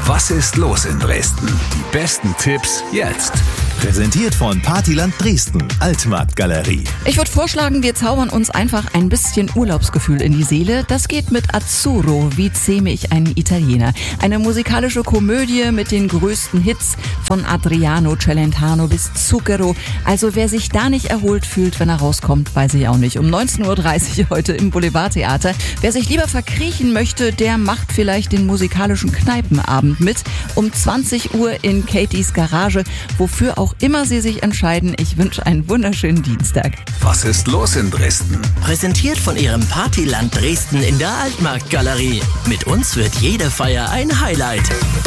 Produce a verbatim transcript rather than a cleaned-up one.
Was ist los in Dresden? Die besten Tipps jetzt. Präsentiert von Partyland Dresden, Altmarktgalerie. Ich würde vorschlagen, wir zaubern uns einfach ein bisschen Urlaubsgefühl in die Seele. Das geht mit Azzurro, wie zähme ich einen Italiener. Eine musikalische Komödie mit den größten Hits von Adriano Celentano bis Zucchero. Also wer sich da nicht erholt fühlt, wenn er rauskommt, weiß ich auch nicht. Um neunzehn Uhr dreißig heute im Boulevardtheater. Wer sich lieber verkriechen möchte, der macht vielleicht den musikalischen Kneipenabend mit. Um zwanzig Uhr in Katies Garage, wofür auch immer Sie sich entscheiden. Ich wünsche einen wunderschönen Dienstag. Was ist los in Dresden? Präsentiert von Ihrem Partyland Dresden in der Altmarktgalerie. Mit uns wird jede Feier ein Highlight.